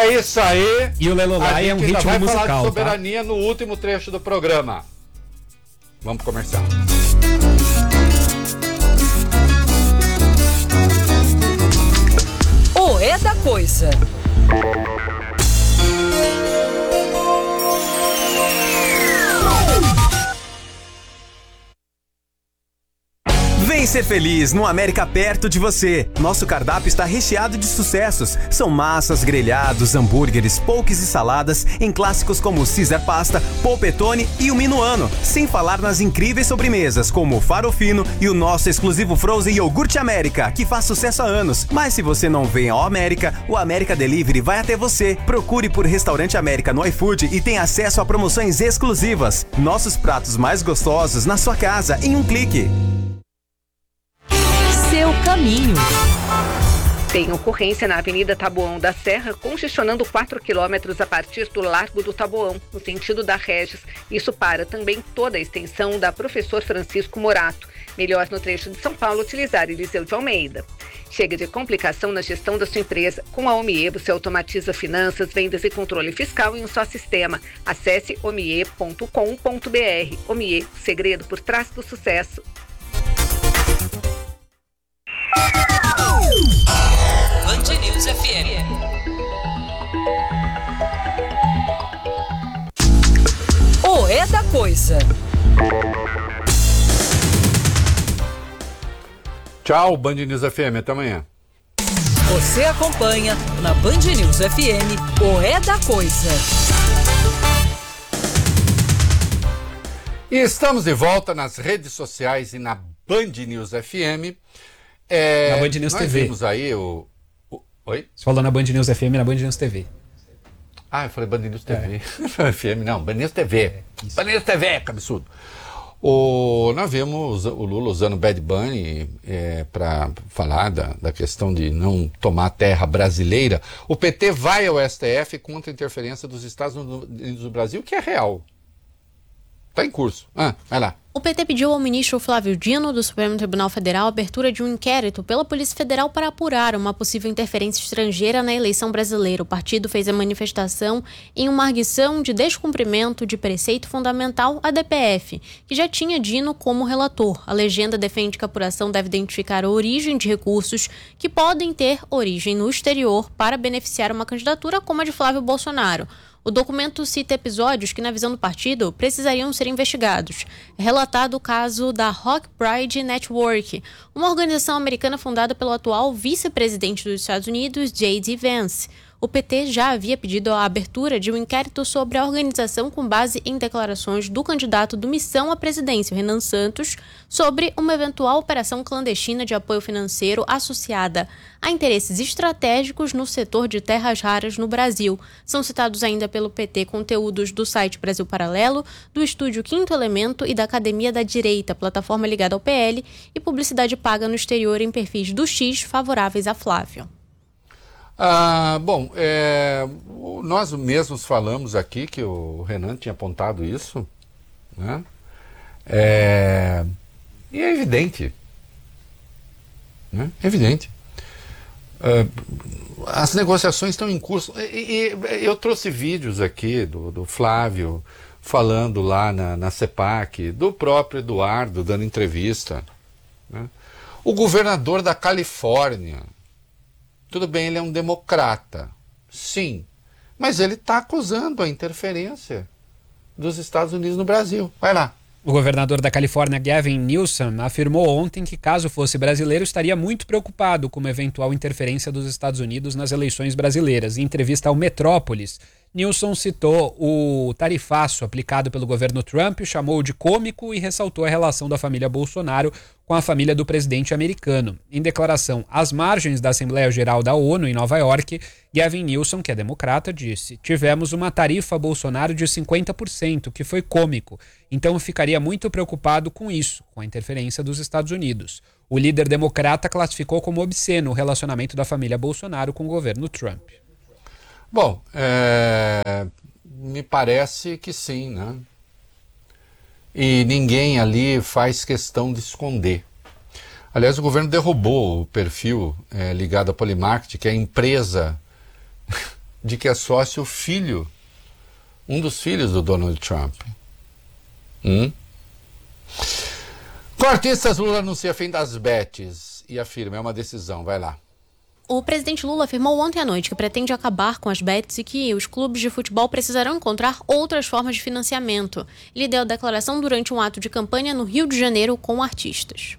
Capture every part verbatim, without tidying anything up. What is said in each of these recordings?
É isso aí. E o Lelolai é um ritmo vai musical, falar de soberania, tá? no último trecho do programa. Vamos começar. O É da Coisa. Vem ser feliz no América perto de você. Nosso cardápio está recheado de sucessos. São massas, grelhados, hambúrgueres, pokés e saladas em clássicos como Caesar Pasta, Polpettone e o Minuano. Sem falar nas incríveis sobremesas como o Farofino e o nosso exclusivo Frozen Iogurte América, que faz sucesso há anos. Mas se você não vem ao América, o América Delivery vai até você. Procure por Restaurante América no iFood e tenha acesso a promoções exclusivas. Nossos pratos mais gostosos na sua casa em um clique. Seu caminho. Tem ocorrência na Avenida Taboão da Serra, congestionando quatro quilômetros a partir do Largo do Taboão, no sentido da Regis. Isso para também toda a extensão da Professor Francisco Morato. Melhor no trecho de São Paulo utilizar Eliseu de Almeida. Chega de complicação na gestão da sua empresa. Com a Omie, você automatiza finanças, vendas e controle fiscal em um só sistema. Acesse omie ponto com ponto br. Omie, o segredo por trás do sucesso. Band News F M. O É da Coisa. Tchau, Band News F M. Até amanhã. Você acompanha na Band News F M o É da Coisa. E estamos de volta nas redes sociais e na Band News F M. É, na Band News nós T V. Vimos aí o, o... Oi? Você falou na Band News F M e na Band News T V. Ah, eu falei Band News T V. É. F M, não, Band News T V. É, Band News T V, que absurdo. O, nós vimos o Lula usando Bad Bunny é, para falar da, da questão de não tomar terra brasileira. O P T vai ao S T F contra a interferência dos Estados Unidos do Brasil, que é real. Está em curso. Ah, vai lá. O P T pediu ao ministro Flávio Dino, do Supremo Tribunal Federal, a abertura de um inquérito pela Polícia Federal para apurar uma possível interferência estrangeira na eleição brasileira. O partido fez a manifestação em uma arguição de descumprimento de preceito fundamental à D P F, que já tinha Dino como relator. A legenda defende que a apuração deve identificar a origem de recursos que podem ter origem no exterior para beneficiar uma candidatura como a de Flávio Bolsonaro. O documento cita episódios que, na visão do partido, precisariam ser investigados. É relatado o caso da Rock Pride Network, uma organização americana fundada pelo atual vice-presidente dos Estados Unidos, J D Vance. O P T já havia pedido a abertura de um inquérito sobre a organização com base em declarações do candidato do Missão à Presidência, Renan Santos, sobre uma eventual operação clandestina de apoio financeiro associada a interesses estratégicos no setor de terras raras no Brasil. São citados ainda pelo P T conteúdos do site Brasil Paralelo, do estúdio Quinto Elemento e da Academia da Direita, plataforma ligada ao P L, e publicidade paga no exterior em perfis do X favoráveis a Flávio. Ah, bom, é, nós mesmos falamos aqui que o Renan tinha apontado isso, né? É, e é evidente, né? É evidente. Uh, as negociações estão em curso. E, e eu trouxe vídeos aqui do, do Flávio falando lá na, na CEPAC, do próprio Eduardo dando entrevista, né? O governador da Califórnia, tudo bem, ele é um democrata, sim, mas ele está acusando a interferência dos Estados Unidos no Brasil. Vai lá. O governador da Califórnia, Gavin Newsom, afirmou ontem que, caso fosse brasileiro, estaria muito preocupado com uma eventual interferência dos Estados Unidos nas eleições brasileiras. Em entrevista ao Metrópolis, Newsom citou o tarifaço aplicado pelo governo Trump, chamou de cômico e ressaltou a relação da família Bolsonaro com a família do presidente americano. Em declaração às margens da Assembleia Geral da ONU em Nova York, Gavin Newsom, que é democrata, disse: "Tivemos uma tarifa Bolsonaro de cinquenta por cento, que foi cômico, então eu ficaria muito preocupado com isso, com a interferência dos Estados Unidos." O líder democrata classificou como obsceno o relacionamento da família Bolsonaro com o governo Trump. Bom, é, me parece que sim, né? E ninguém ali faz questão de esconder. Aliás, o governo derrubou o perfil é, ligado à Polymarket, que é a empresa de que é sócio o filho, um dos filhos do Donald Trump. Hum? Cortistas, Lula anuncia fim das bets e afirma, é uma decisão, vai lá. O presidente Lula afirmou ontem à noite que pretende acabar com as bets e que os clubes de futebol precisarão encontrar outras formas de financiamento. Ele deu a declaração durante um ato de campanha no Rio de Janeiro com artistas.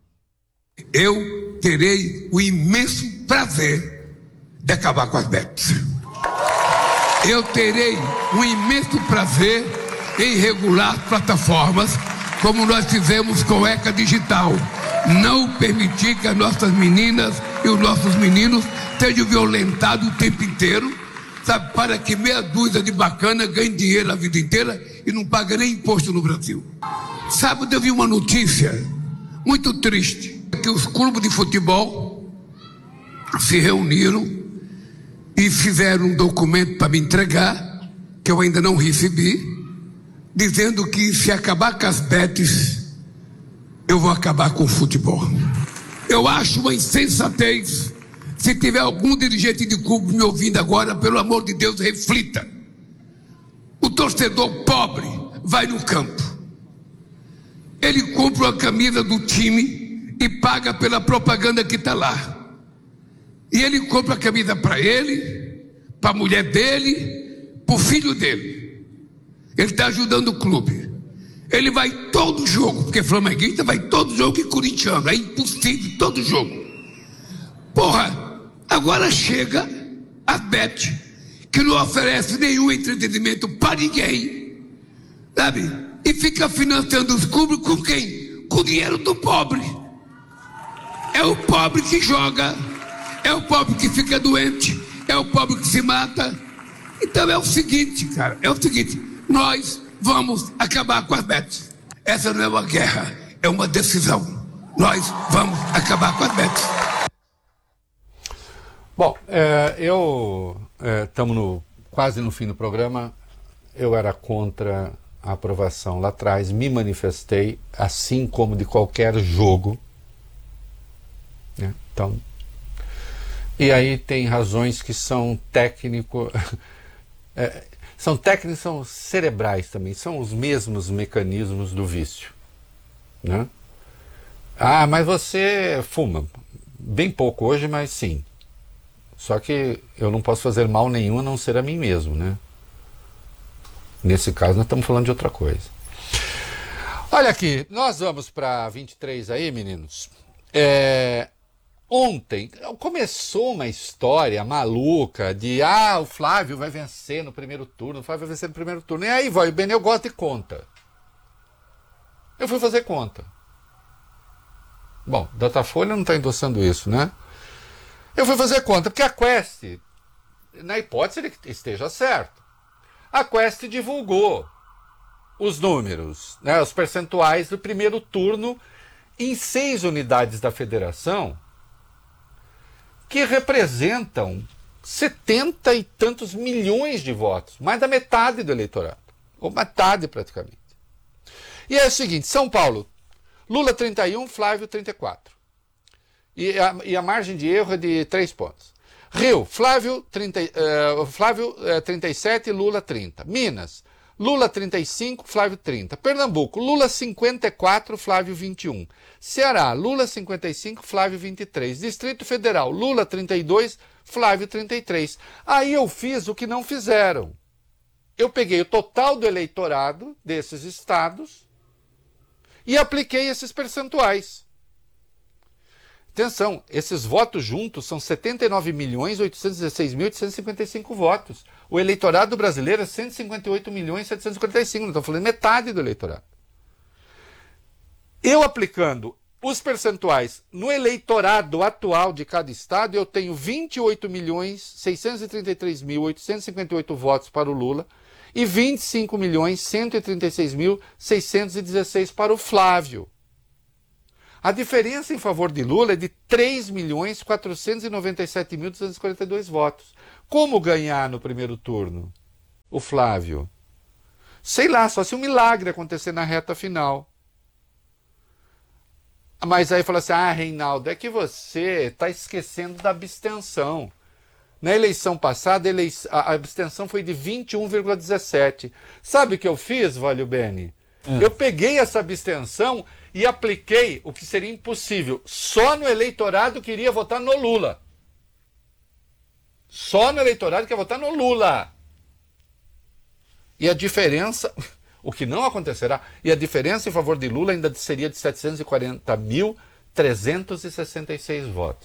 Eu terei o imenso prazer de acabar com as bets. Eu terei um imenso prazer em regular plataformas, como nós fizemos com a ECA Digital. Não permitir que as nossas meninas e os nossos meninos sejam violentados o tempo inteiro, sabe, para que meia dúzia de bacana ganhe dinheiro a vida inteira e não pague nem imposto no Brasil. Sábado eu vi uma notícia muito triste, que os clubes de futebol se reuniram e fizeram um documento para me entregar, que eu ainda não recebi, dizendo que se acabar com as bets, eu vou acabar com o futebol. Eu acho uma insensatez. Se tiver algum dirigente de clube me ouvindo agora, pelo amor de Deus, reflita. O torcedor pobre vai no campo. Ele compra a camisa do time e paga pela propaganda que está lá. E ele compra a camisa para ele, para a mulher dele, para o filho dele. Ele está ajudando o clube. Ele vai todo jogo, porque flamenguista vai todo jogo e corintiano. É impossível, todo jogo. Porra, agora chega a Bet, que não oferece nenhum entretenimento para ninguém, sabe? E fica financiando os clubes com quem? Com o dinheiro do pobre. É o pobre que joga, é o pobre que fica doente, é o pobre que se mata. Então é o seguinte, cara, é o seguinte, nós vamos acabar com as bets. Essa não é uma guerra, é uma decisão. Nós vamos acabar com as bets. Bom, é, eu estamos no, quase no fim do programa. Eu era contra a aprovação lá atrás, me manifestei, assim como de qualquer jogo. Né? Então, e aí tem razões que são técnico, é, são técnicos, são cerebrais também, são os mesmos mecanismos do vício. Né? Ah, mas você fuma. Bem pouco hoje, mas sim. Só que eu não posso fazer mal nenhum a não ser a mim mesmo, né? Nesse caso, nós estamos falando de outra coisa. Olha aqui, nós vamos para vinte e três aí, meninos. É, ontem começou uma história maluca de ah, o Flávio vai vencer no primeiro turno, o Flávio vai vencer no primeiro turno. E aí, vai, o Benê, eu gosto de conta. Eu fui fazer conta. Bom, Datafolha não está endossando isso, né? Eu fui fazer conta, porque a Quest, na hipótese de que esteja certo, a Quest divulgou os números, né, os percentuais do primeiro turno em seis unidades da federação, que representam setenta e tantos milhões de votos, mais da metade do eleitorado, ou metade praticamente. E é o seguinte, São Paulo, Lula trinta e um, Flávio trinta e quatro. E a, e a margem de erro é de três pontos. Rio, Flávio, trinta, uh, Flávio uh, trinta e sete, Lula trinta. Minas, Lula trinta e cinco, Flávio trinta. Pernambuco, Lula cinquenta e quatro, Flávio vinte e um. Ceará, Lula cinquenta e cinco, Flávio vinte e três. Distrito Federal, Lula trinta e dois, Flávio trinta e três. Aí eu fiz o que não fizeram. Eu peguei o total do eleitorado desses estados e apliquei esses percentuais. Atenção, esses votos juntos são setenta e nove milhões oitocentos e dezesseis mil oitocentos e cinquenta e cinco votos. O eleitorado brasileiro é cento e cinquenta e oito milhões setecentos e quarenta e cinco, não estou falando metade do eleitorado. Eu aplicando os percentuais no eleitorado atual de cada estado, eu tenho vinte e oito milhões seiscentos e trinta e três mil oitocentos e cinquenta e oito votos para o Lula e vinte e cinco milhões cento e trinta e seis mil seiscentos e dezesseis para o Flávio. A diferença em favor de Lula é de três milhões quatrocentos e noventa e sete mil duzentos e quarenta e dois votos. Como ganhar no primeiro turno? O Flávio? Sei lá, só se um milagre acontecer na reta final. Mas aí fala assim, ah, Reinaldo, é que você está esquecendo da abstenção. Na eleição passada, a abstenção foi de vinte e um vírgula dezessete. Sabe o que eu fiz, Valio Bene? É. Eu peguei essa abstenção e apliquei o que seria impossível. Só no eleitorado que iria votar no Lula. Só no eleitorado que ia votar no Lula. E a diferença, o que não acontecerá, e a diferença em favor de Lula ainda seria de setecentos e quarenta mil trezentos e sessenta e seis votos.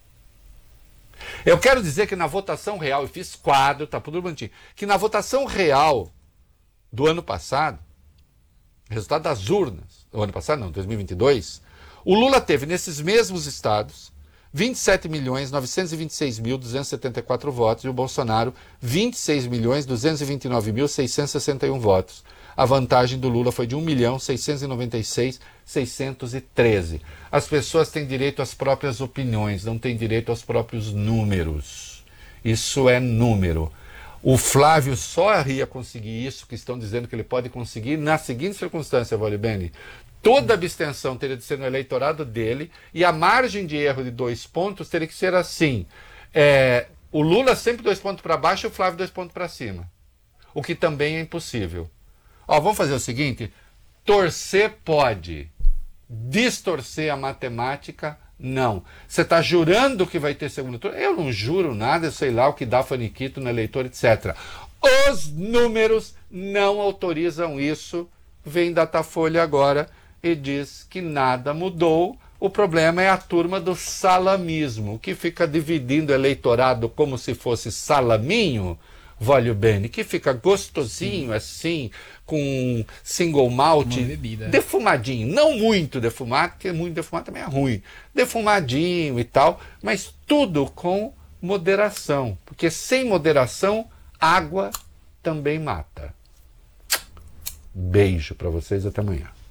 Eu quero dizer que na votação real, eu fiz quadro, tá tudo bonitinho, que na votação real do ano passado, resultado das urnas, o ano passado não, dois mil e vinte e dois, o Lula teve nesses mesmos estados vinte e sete milhões novecentos e vinte e seis mil duzentos e setenta e quatro votos e o Bolsonaro vinte e seis milhões duzentos e vinte e nove mil seiscentos e sessenta e um votos. A vantagem do Lula foi de um milhão seiscentos e noventa e seis mil seiscentos e treze. As pessoas têm direito às próprias opiniões, não têm direito aos próprios números. Isso é número. O Flávio só ia conseguir isso, que estão dizendo que ele pode conseguir, na seguinte circunstância, Valio Bene. Toda abstenção teria de ser no eleitorado dele e a margem de erro de dois pontos teria que ser assim. É, o Lula sempre dois pontos para baixo e o Flávio dois pontos para cima. O que também é impossível. Ó, vamos fazer o seguinte, torcer pode, distorcer a matemática, não. Você está jurando que vai ter segundo turno? Eu não juro nada, eu sei lá o que dá faniquito no eleitor, etcétera. Os números não autorizam isso. Vem Datafolha agora e diz que nada mudou. O problema é a turma do salamismo, que fica dividindo o eleitorado como se fosse salaminho, Valio Bene, que fica gostosinho, sim, assim, com single malt, defumadinho, não muito defumado, porque muito defumado também é ruim, defumadinho e tal, mas tudo com moderação, porque sem moderação, água também mata. Beijo para vocês, até amanhã.